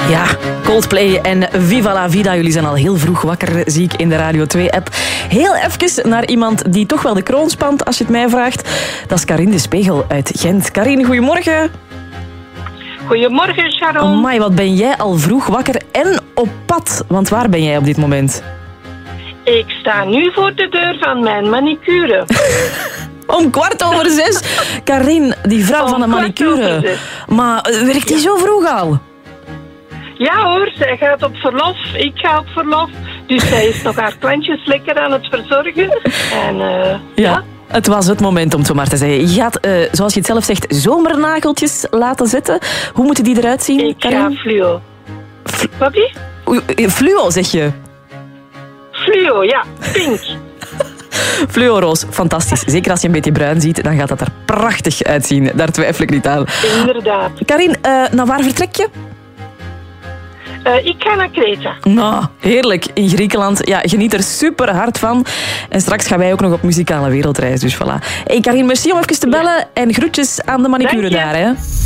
Ja, Coldplay en Viva la Vida. Jullie zijn al heel vroeg wakker, zie ik in de Radio 2-app. Heel even naar iemand die toch wel de kroon spant, als je het mij vraagt. Dat is Karin de Spegel uit Gent. Karin, goedemorgen. Goedemorgen, Sharon. Amai, wat ben jij al vroeg wakker en op pad? Want waar ben jij op dit moment? Ik sta nu voor de deur van mijn manicure. Om 6:15. Karin, die vrouw van de manicure. 6:15. Maar werkt die zo vroeg al? Ja hoor, zij gaat op verlof. Ik ga op verlof. Dus zij is nog haar klantjes lekker aan het verzorgen. En ja. Het was het moment om het zo maar te zeggen. Je gaat, zoals je het zelf zegt, zomernageltjes laten zetten. Hoe moeten die eruit zien, Ik Karin? ga fluo. Wat? Fluo, zeg je? Fluo, ja. Pink. Fluoroos, fantastisch. Zeker als je een beetje bruin ziet, dan gaat dat er prachtig uitzien. Daar twijfel ik niet aan. Inderdaad. Karin, naar waar vertrek je? Ik ga naar Kreta. Nou, heerlijk. In Griekenland. Ja, geniet er super hard van. En straks gaan wij ook nog op muzikale wereldreis, dus voilà. Hey Karin, merci om even te bellen en groetjes aan de manicure Dank je. daar, hè.